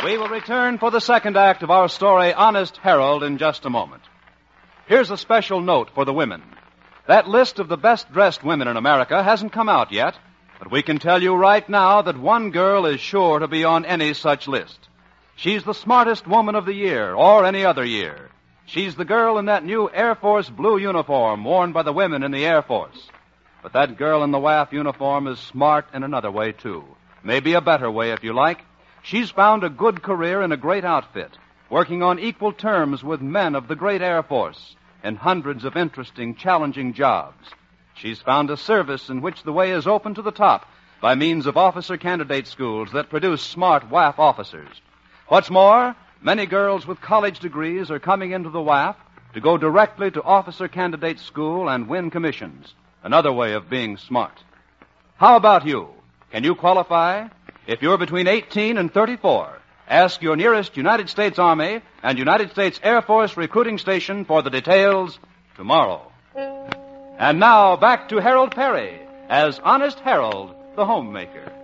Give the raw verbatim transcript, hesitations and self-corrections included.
We will return for the second act of our story, Honest Harold, in just a moment. Here's a special note for the women. That list of the best-dressed women in America hasn't come out yet, but we can tell you right now that one girl is sure to be on any such list. She's the smartest woman of the year, or any other year. She's the girl in that new Air Force blue uniform worn by the women in the Air Force. But that girl in the W A F uniform is smart in another way, too. Maybe a better way, if you like. She's found a good career in a great outfit, working on equal terms with men of the great Air Force in hundreds of interesting, challenging jobs. She's found a service in which the way is open to the top by means of officer candidate schools that produce smart W A F officers. What's more, many girls with college degrees are coming into the W A F to go directly to officer candidate school and win commissions. Another way of being smart. How about you? Can you qualify? If you're between eighteen and thirty-four, ask your nearest United States Army and United States Air Force recruiting station for the details tomorrow. And now back to Harold Perry as Honest Harold, the homemaker.